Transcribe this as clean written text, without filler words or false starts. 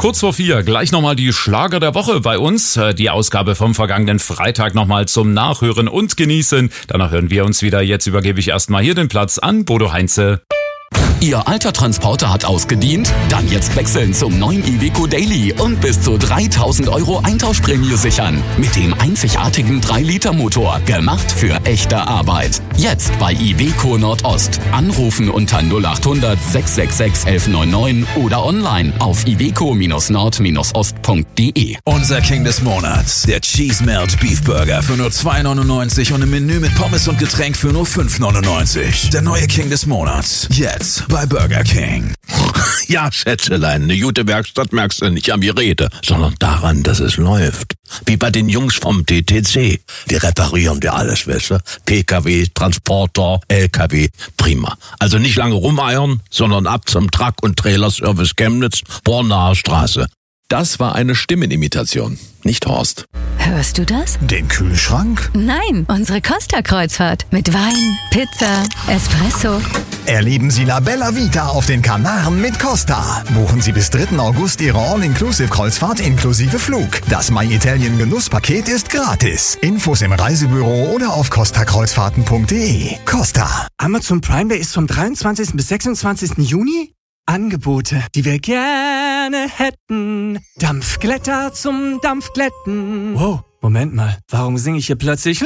kurz vor 4. Gleich nochmal die Schlager der Woche bei uns. Die Ausgabe vom vergangenen Freitag nochmal zum Nachhören und Genießen. Danach hören wir uns wieder. Jetzt übergebe ich erstmal hier den Platz an Bodo Heinze. Ihr alter Transporter hat ausgedient? Dann jetzt wechseln zum neuen Iveco Daily und bis zu 3.000 € Eintauschprämie sichern. Mit dem einzigartigen 3-Liter-Motor. Gemacht für echte Arbeit. Jetzt bei Iveco Nordost. Anrufen unter 0800 666 1199 oder online auf iveco-nord-ost.de. Unser King des Monats. Der Cheese Melt Beef Burger für nur 2,99 € und im Menü mit Pommes und Getränk für nur 5,99 €. Der neue King des Monats. Jetzt bei Burger King. Ja, Schätzelein, eine gute Werkstatt merkst du nicht am Geräte, sondern daran, dass es läuft. Wie bei den Jungs vom TTC. Die reparieren dir alles, weißt du? PKW, Transporter, LKW, prima. Also nicht lange rumeiern, sondern ab zum Truck- und Trailerservice Chemnitz, Bornaer Straße. Das war eine Stimmenimitation, nicht Horst. Hörst du das? Den Kühlschrank? Nein, unsere Costa-Kreuzfahrt. Mit Wein, Pizza, Espresso. Erleben Sie La Bella Vita auf den Kanaren mit Costa. Buchen Sie bis 3. August Ihre All-Inclusive-Kreuzfahrt inklusive Flug. Das My Italien Genusspaket ist gratis. Infos im Reisebüro oder auf costakreuzfahrten.de. Costa. Amazon Prime Day ist vom 23. bis 26. Juni? Angebote, die wir gerne hätten. Dampfglätter zum Dampfglätten. Wow, Moment mal, warum singe ich hier plötzlich